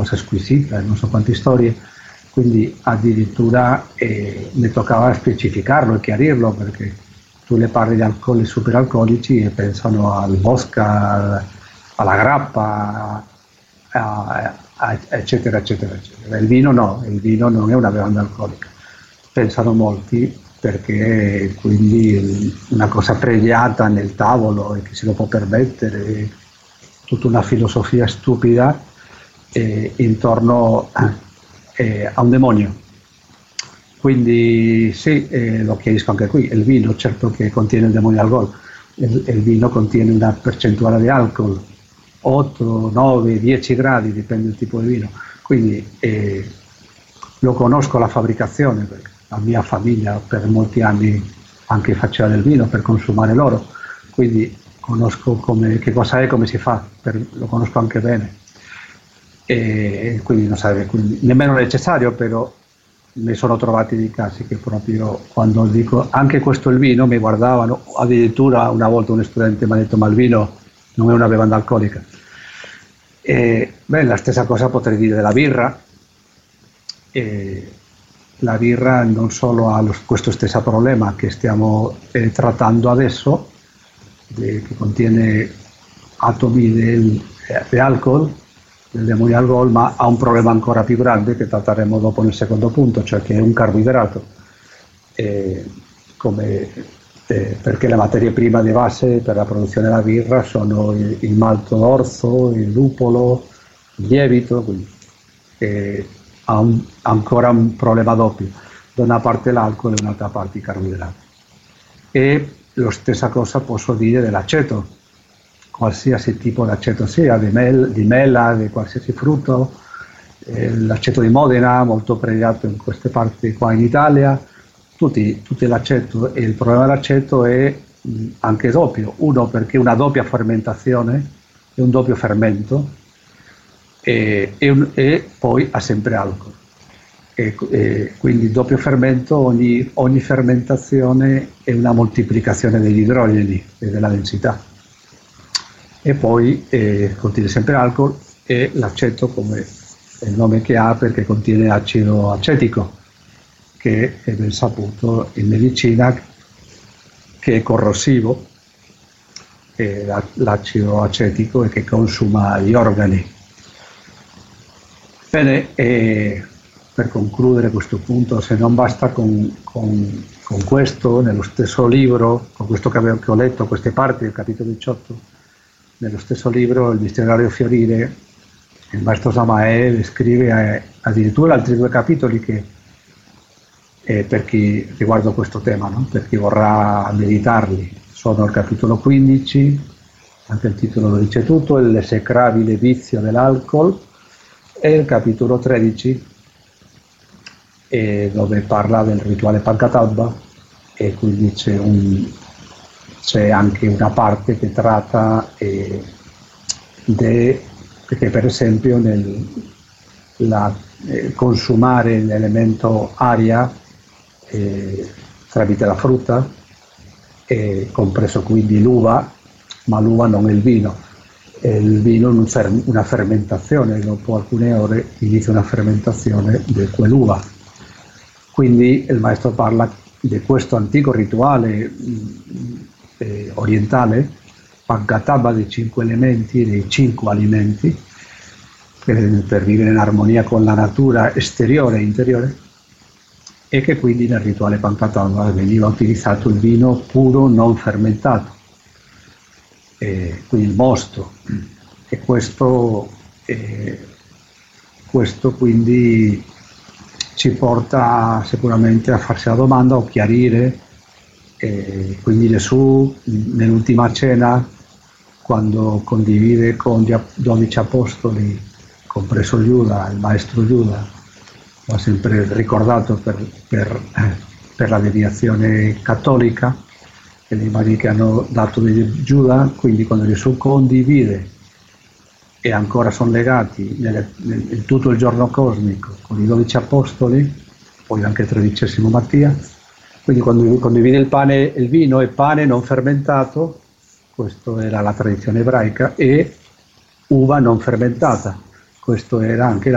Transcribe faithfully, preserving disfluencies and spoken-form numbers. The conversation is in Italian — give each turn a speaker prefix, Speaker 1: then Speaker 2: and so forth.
Speaker 1: cosa squisita, non so quante storie, quindi addirittura eh, mi toccava specificarlo e chiarirlo, perché tu le parli di alcoli superalcolici e pensano al vodka, al, alla grappa, a, a, eccetera, eccetera, eccetera. Il vino no, il vino non è una bevanda alcolica, pensano molti, perché quindi una cosa pregiata nel tavolo e che si lo può permettere, tutta una filosofia stupida eh, intorno eh, a un demonio. Quindi sì, eh, lo chiarisco anche qui, il vino certo che contiene il demonio alcol, il, il vino contiene una percentuale di alcol, otto, nove, dieci gradi, dipende dal tipo di vino, quindi eh, lo conosco la fabbricazione, perché la mia famiglia per molti anni anche faceva del vino per consumare loro, quindi conosco come, che cosa è, come si fa, per, lo conosco anche bene, e quindi non sarebbe quindi nemmeno necessario, però mi sono trovati dei casi che proprio quando dico anche questo è il vino mi guardavano, addirittura una volta un studente mi ha detto ma il vino non è una bevanda alcolica. E, beh, la stessa cosa potrei dire della birra. E la birra non solo ha lo, questo stesso problema che stiamo eh, trattando adesso, de, che contiene atomi di eh, alcol, del demonio alcol, ma ha un problema ancora più grande che tratteremo dopo nel secondo punto, cioè che è un carboidrato, eh, come, eh, perché le materie prime di base per la produzione della birra sono il, il malto d'orzo, il lupolo, il lievito, quindi eh, ha un, ancora un problema doppio, da una parte l'alcol e un'altra parte i carboidrati. E la stessa cosa posso dire dell'aceto, qualsiasi tipo di aceto sia, di, mel, di mela, di qualsiasi frutto, eh, l'aceto di Modena, molto pregiato in queste parti qua in Italia, tutti, tutti l'aceto, e il problema dell'aceto è mh, anche doppio, uno perché una doppia fermentazione, è un doppio fermento, e, e, un, e poi ha sempre alcol, e, e quindi doppio fermento, ogni, ogni fermentazione è una moltiplicazione degli idrogeni e della densità, e poi eh, contiene sempre alcol, e l'aceto come è il nome che ha perché contiene acido acetico, che è ben saputo in medicina che è corrosivo, è l'acido acetico e che consuma gli organi. Bene, eh, per concludere questo punto, se non basta con, con, con questo, nello stesso libro, con questo che, avevo, che ho letto, queste parti del capitolo diciotto, nello stesso libro, il Dizionario Fiorire, il maestro Samael scrive eh, addirittura altri due capitoli che, eh, per chi riguardo questo tema, no? Per chi vorrà meditarli, sono il capitolo quindici, anche il titolo lo dice tutto, l'esecrabile vizio dell'alcol, e il capitolo tredici, eh, dove parla del rituale Pancatabba, e quindi c'è, un, c'è anche una parte che tratta eh, de, perché per esempio nel la, eh, consumare l'elemento aria eh, tramite la frutta, eh, compreso quindi l'uva, ma l'uva non è il vino. Il vino è una fermentazione, dopo alcune ore inizia una fermentazione di quell'uva. Quindi il maestro parla di questo antico rituale eh, orientale, Pancatabba, dei cinque elementi, dei cinque alimenti, per, per vivere in armonia con la natura esteriore e interiore, e che quindi nel rituale Pancatabba veniva utilizzato il vino puro non fermentato, eh, quindi il mosto, e questo, eh, questo quindi ci porta sicuramente a farsi la domanda o chiarire, eh, quindi Gesù nell'ultima cena, quando condivide con gli dodici apostoli, compreso Giuda, il maestro Giuda, lo ha sempre ricordato per, per, per la mediazione cattolica, e le immagini che hanno dato di Giuda, quindi quando Gesù condivide e ancora sono legati nel, nel, in tutto il giorno cosmico con i dodici apostoli, poi anche il tredicesimo Mattia, quindi quando condivide il pane e il vino e pane non fermentato, questa era la tradizione ebraica, e uva non fermentata, questo era anche